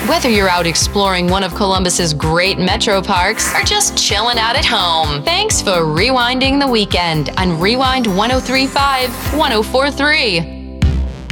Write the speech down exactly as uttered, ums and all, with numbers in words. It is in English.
Whether you're out exploring one of Columbus's great metro parks or just chilling out at home, thanks for rewinding the weekend on Rewind one oh three point five, one oh four point three.